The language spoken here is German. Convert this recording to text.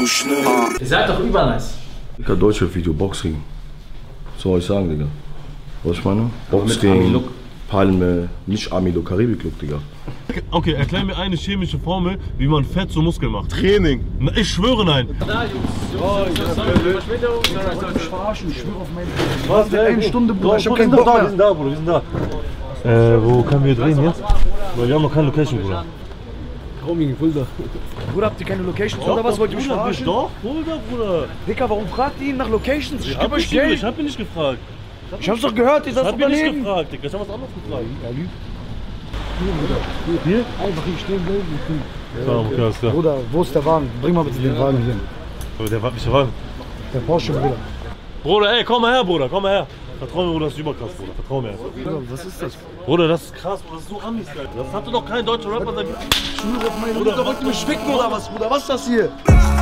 schnell. Ihr seid doch übernice. Digga, Deutschrap-Video, Boxring. Was soll ich sagen, Digga? Was ich meine? Boxring, Palme, nicht Army-Look, Karibik-Look, Digga. Okay, erklär mir eine chemische Formel, wie man Fett zu Muskeln macht. Training. Na, ich schwöre, nein. Da, Jungs. Verspätung. Ich verarschen, ich schwöre auf meine... Was? Eine Stunde, Bruder, ich hab Wir keinen sind Bock da, wir mehr. sind da, Bruder, wir sind da. Wo können wir drehen jetzt? Weil wir haben noch keine Location, Bruder. Roaming, Fulda. Bruder, habt ihr keine Locations oder was? Wollt ihr mich verarschen? Doch, Bruder. Dicker, warum fragt ihr ihn nach Locations? Ich geb euch Ich Geld. hab ihn nicht gefragt. Ich hab's doch gehört, ihr Ich seid hab ihn nicht Unternehmen. gefragt, Digga. Ich hab was anderes gefragt. Er lügt. Hier? Einfach hier stehen bleiben. Ja, okay, alles klar. Bruder, wo ist der Wagen? Bring mal bitte den Wagen hier. Aber der war nicht der Wagen. Der Porsche, Bruder. Bruder, ey, komm mal her, Bruder, komm mal her. Vertrau mir, Bruder, das ist überkrass, Bruder. Vertrau mir. Bruder, was ist das? Bruder, das ist krass, Bruder, das ist so Amis, Alter. Das hatte doch kein deutscher Rapper sein. Ich schwöre auf meine Mutter, wollt ihr mich ficken oder was, Bruder? Was ist das hier?